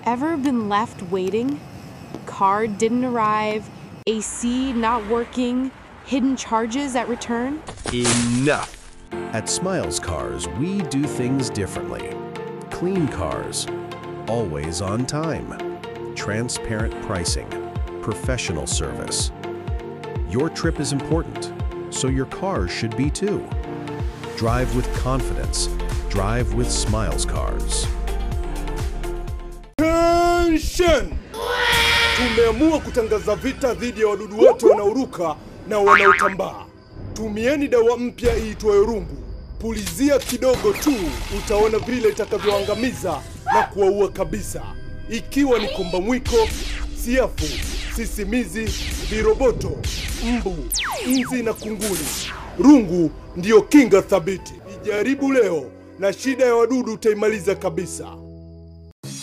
Ever been left waiting? Card didn't arrive, AC not working, hidden charges at return? Enough! At Smiles Cars, we do things differently. Clean cars, always on time, transparent pricing, professional service. Your trip is important, so your car should be too. Drive with confidence. Drive with Smiles Cars. Attention! Tumeamua kutangaza vita dhidi ya wadudu wote wanaoruka na wanaotambaa. Tumieni dawa mpya iitwayo rungu. Pulizia kidogo tu, utaona vile itakavyoangamiza na kuwaua kabisa. Ikiwa ni komba mwiko, siafu, sisimizi, viroboto, mbu, nzi na kunguni. Rungu ndiyo kinga thabiti. Ijaribu leo na shida ya wadudu utaimaliza kabisa.